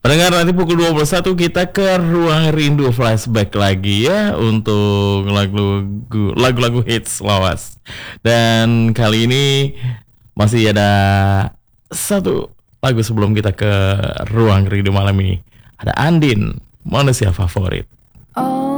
Pendengar, nanti pukul 21 kita ke ruang rindu flashback lagi ya untuk lagu-lagu hits lawas. Dan kali ini masih ada satu lagu sebelum kita ke ruang rindu malam ini. Ada Andin, manusia favorit. Oh